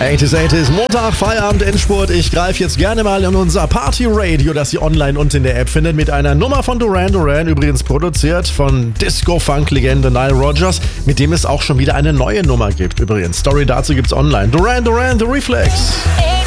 80s, Montag, Feierabend, Endspurt. Ich greife jetzt gerne mal in unser Party-Radio, das ihr online und in der App findet, mit einer Nummer von Duran Duran, übrigens produziert von Disco-Funk-Legende Nile Rodgers, mit dem es auch schon wieder eine neue Nummer gibt. Übrigens, Story dazu gibt's online. Duran Duran, The Reflex.